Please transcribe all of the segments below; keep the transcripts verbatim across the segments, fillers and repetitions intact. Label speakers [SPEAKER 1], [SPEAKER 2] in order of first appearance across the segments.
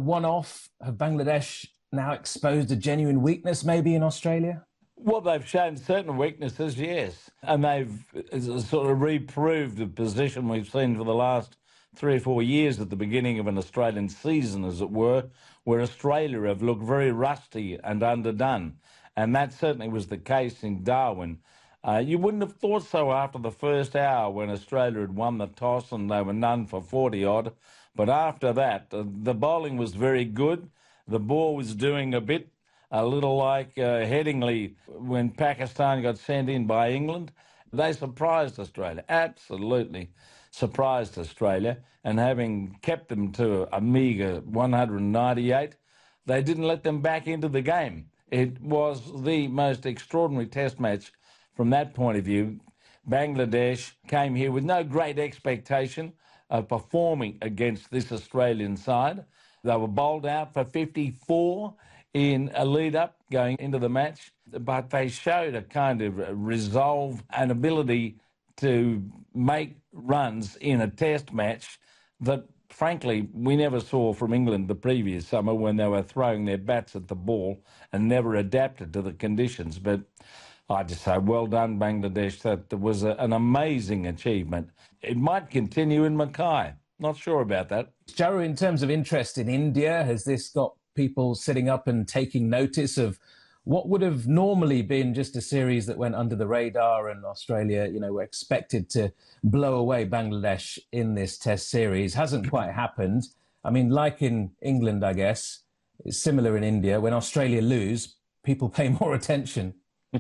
[SPEAKER 1] one-off? Have Bangladesh now exposed a genuine weakness maybe in Australia?
[SPEAKER 2] Well, they've shown certain weaknesses, yes. And they've sort of reproved the position we've seen for the last three or four years at the beginning of an Australian season, as it were, where Australia have looked very rusty and underdone. And that certainly was the case in Darwin. Uh, you wouldn't have thought so after the first hour when Australia had won the toss and they were none for forty-odd. But after that, uh, the bowling was very good. The ball was doing a bit, a little like uh, Headingley when Pakistan got sent in by England. They surprised Australia, absolutely surprised Australia. And having kept them to a meagre one hundred ninety-eight, they didn't let them back into the game. It was the most extraordinary test match from that point of view. Bangladesh came here with no great expectation of performing against this Australian side. They were bowled out for fifty-four in a lead-up going into the match, but they showed a kind of resolve and ability to make runs in a test match that, frankly, we never saw from England the previous summer when they were throwing their bats at the ball and never adapted to the conditions. But I just say, well done, Bangladesh. That was a, an amazing achievement. It might continue in Mackay. Not sure about that.
[SPEAKER 1] Charu, in terms of interest in India, has this got people sitting up and taking notice of what would have normally been just a series that went under the radar, and Australia, you know, were expected to blow away Bangladesh in this test series? Hasn't quite happened. I mean, like in England, I guess, it's similar in India. When Australia lose, people pay more attention.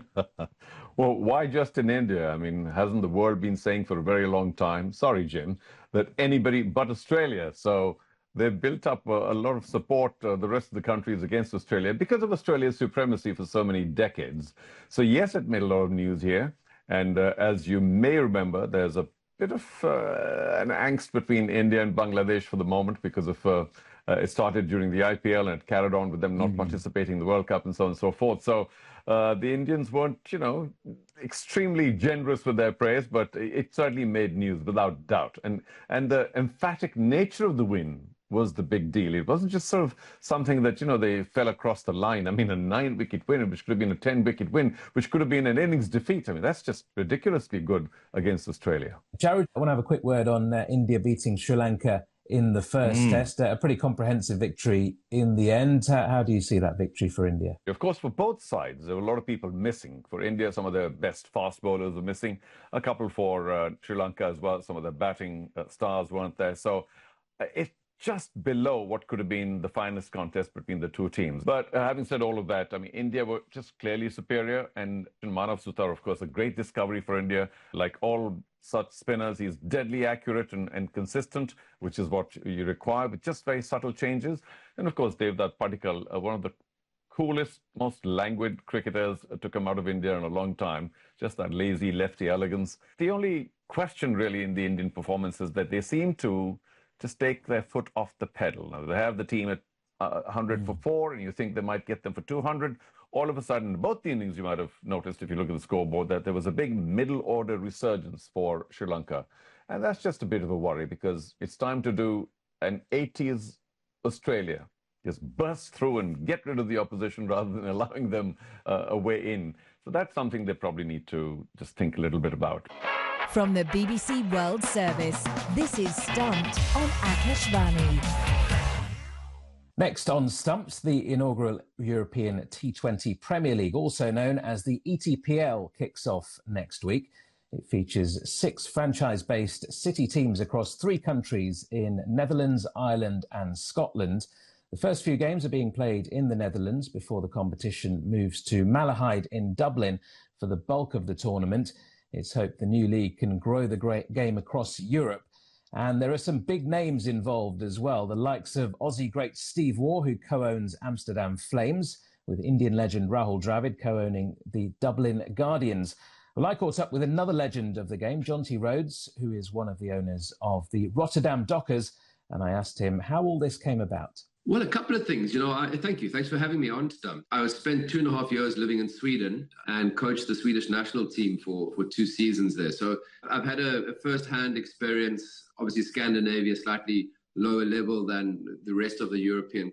[SPEAKER 3] Well, why just in India? I mean, hasn't the world been saying for a very long time, sorry, Jim, that anybody but Australia? So they've built up a, a lot of support, uh, the rest of the countries, against Australia because of Australia's supremacy for so many decades. So yes, it made a lot of news here. And uh, as you may remember, there's a bit of uh, an angst between India and Bangladesh for the moment because of uh, uh, it started during the I P L and it carried on with them not mm. participating in the World Cup and so on and so forth. So uh, the Indians weren't, you know, extremely generous with their praise, but it certainly made news without doubt. And, and the emphatic nature of the win was the big deal. It wasn't just sort of something that, you know, they fell across the line. I mean, a nine-wicket win, which could have been a ten-wicket win, which could have been an innings defeat. I mean, that's just ridiculously good against Australia.
[SPEAKER 1] Jared, I want to have a quick word on uh, India beating Sri Lanka in the first mm. test. Uh, a pretty comprehensive victory in the end. How, how do you see that victory for India?
[SPEAKER 3] Of course, for both sides, there were a lot of people missing. For India, some of their best fast bowlers were missing. A couple for uh, Sri Lanka as well. Some of their batting uh, stars weren't there. So uh, it just below what could have been the finest contest between the two teams. But uh, having said all of that, I mean, India were just clearly superior. And Manav Sutar, of course, a great discovery for India. Like all such spinners, he's deadly accurate and, and consistent, which is what you require, with just very subtle changes. And of course, Devdutt Padikkal, uh, one of the coolest, most languid cricketers to come out of India in a long time. Just that lazy lefty elegance. The only question really in the Indian performance is that they seem to just take their foot off the pedal. Now, they have the team at uh, one hundred for four, and you think they might get them for two hundred. All of a sudden, both the innings, you might have noticed if you look at the scoreboard, that there was a big middle-order resurgence for Sri Lanka. And that's just a bit of a worry because it's time to do an eighties Australia. Just burst through and get rid of the opposition rather than allowing them uh, a way in. So that's something they probably need to just think a little bit about.
[SPEAKER 4] From the B B C World Service, this is Stumped on Akashvani.
[SPEAKER 1] Next on Stumped, the inaugural European T twenty Premier League, also known as the E T P L, kicks off next week. It features six franchise-based city teams across three countries in Netherlands, Ireland and Scotland. The first few games are being played in the Netherlands before the competition moves to Malahide in Dublin for the bulk of the tournament. It's hoped the new league can grow the great game across Europe. And there are some big names involved as well, the likes of Aussie great Steve Waugh, who co-owns Amsterdam Flames, with Indian legend Rahul Dravid co-owning the Dublin Guardians. Well, I caught up with another legend of the game, Jonty Rhodes, who is one of the owners of the Rotterdam Dockers, and I asked him how all this came about.
[SPEAKER 5] Well, a couple of things. You know, I, thank you. Thanks for having me on, Stump. I was spent two and a half years living in Sweden and coached the Swedish national team for, for two seasons there. So I've had a, a first-hand experience. Obviously, Scandinavia, slightly lower level than the rest of the European